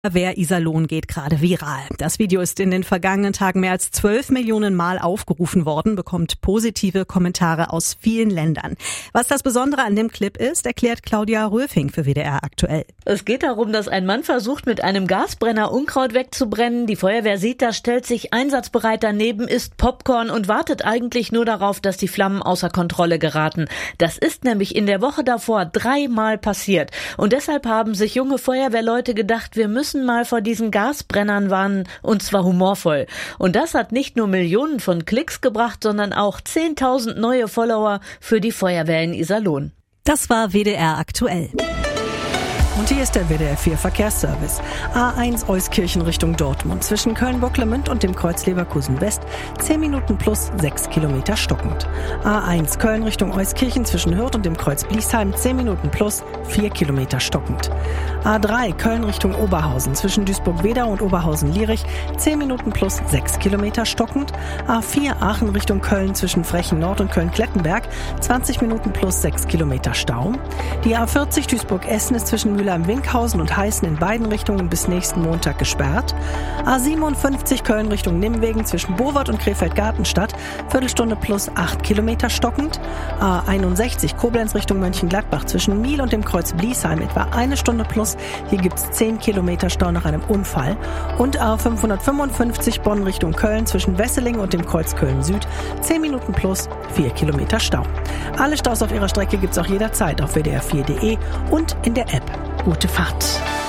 Feuerwehr Iserlohn geht gerade viral. Das Video ist in den vergangenen Tagen mehr als 12 Millionen Mal aufgerufen worden, bekommt positive Kommentare aus vielen Ländern. Was das Besondere an dem Clip ist, erklärt Claudia Röfing für WDR aktuell. Es geht darum, dass ein Mann versucht, mit einem Gasbrenner Unkraut wegzubrennen. Die Feuerwehr sieht das, stellt sich einsatzbereit daneben, isst Popcorn und wartet eigentlich nur darauf, dass die Flammen außer Kontrolle geraten. Das ist nämlich in der Woche davor 3-mal passiert. Und deshalb haben sich junge Feuerwehrleute gedacht, wir müssen mal vor diesen Gasbrennern warnen, und zwar humorvoll. Und das hat nicht nur Millionen von Klicks gebracht, sondern auch 10.000 neue Follower für die Feuerwehr in Iserlohn. Das war WDR aktuell. Und hier ist der WDR 4 Verkehrsservice. A1 Euskirchen Richtung Dortmund. Zwischen Köln-Bocklemünd und dem Kreuz Leverkusen West 10 Minuten plus 6 Kilometer stockend. A1 Köln Richtung Euskirchen zwischen Hürth und dem Kreuz Bliesheim 10 Minuten plus 4 Kilometer stockend. A3 Köln Richtung Oberhausen zwischen Duisburg-Wedau und Oberhausen-Lierich 10 Minuten plus 6 Kilometer stockend. A4 Aachen Richtung Köln zwischen Frechen Nord und Köln-Klettenberg 20 Minuten plus 6 Kilometer Stau. Die A40 Duisburg-Essen ist zwischen Mülheim-Winkhausen und Heißen in beiden Richtungen bis nächsten Montag gesperrt. A57 Köln Richtung Nimwegen zwischen Bowart und Krefeld-Gartenstadt Viertelstunde plus 8 Kilometer stockend. A61 Koblenz Richtung Mönchengladbach zwischen Miel und dem Kreuz Bliesheim etwa 1 Stunde plus. Hier gibt's 10 Kilometer Stau nach einem Unfall. Und A555 Bonn Richtung Köln zwischen Wesseling und dem Kreuz Köln Süd 10 Minuten plus 4 Kilometer Stau. Alle Staus auf ihrer Strecke gibt's auch jederzeit auf wdr4.de und in der App. Gute Fahrt.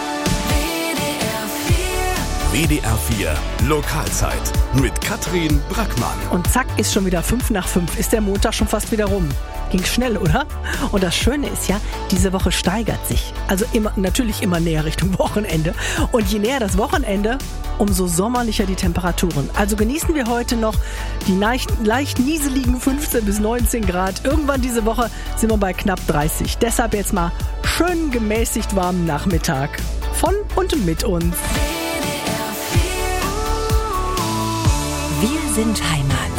WDR 4 Lokalzeit mit Katrin Brackmann. Und zack, ist schon wieder 5:05. Ist der Montag schon fast wieder rum. Ging schnell, oder? Und das Schöne ist ja, diese Woche steigert sich. Also natürlich immer näher Richtung Wochenende. Und je näher das Wochenende, umso sommerlicher die Temperaturen. Also genießen wir heute noch die leicht nieseligen 15 bis 19 Grad. Irgendwann diese Woche sind wir bei knapp 30. Deshalb jetzt mal schön gemäßigt warmen Nachmittag. Von und mit uns. Wir sind Heimat.